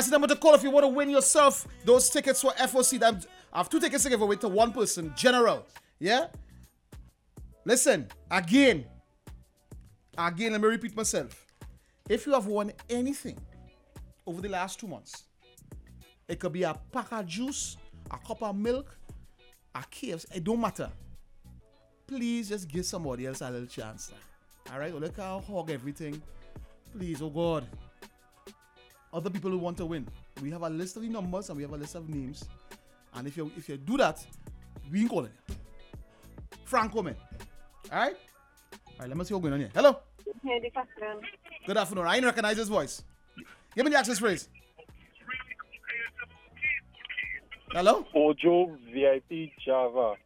That's the number to call if you want to win yourself those tickets for FOC. I have 2 tickets to give away to one person, general. Yeah? Listen, again, let me repeat myself. If you have won anything over the last 2 months, it could be a pack of juice, a cup of milk, a KFC, it don't matter. Please just give somebody else a little chance. All right? Look how hog everything. Please, oh God. Other people who want to win. We have a list of the numbers and we have a list of names. And if you do that, we can call it. Franco, man. All right? All right, let me see what's going on here. Hello? Good afternoon. I didn't recognize his voice. Give me the access phrase. Hello? Ojo VIP Java.